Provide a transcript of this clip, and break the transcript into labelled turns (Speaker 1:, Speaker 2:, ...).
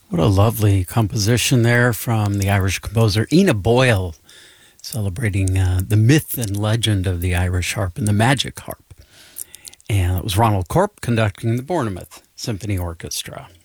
Speaker 1: What a lovely composition there from the Irish composer Ina Boyle, celebrating the myth and legend of the Irish harp and the magic harp. And it was Ronald Corp conducting the Bournemouth Symphony Orchestra.